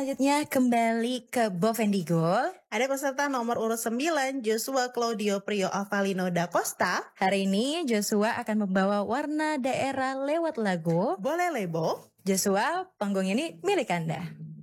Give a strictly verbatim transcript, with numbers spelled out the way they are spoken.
selanjutnya kembali ke Bovendigo. Ada peserta nomor urut sembilan, Joshua Claudio Prio Avalino da Costa. Hari ini Joshua akan membawa warna daerah lewat lagu Boleh Lebo. Joshua, panggung ini milik Anda.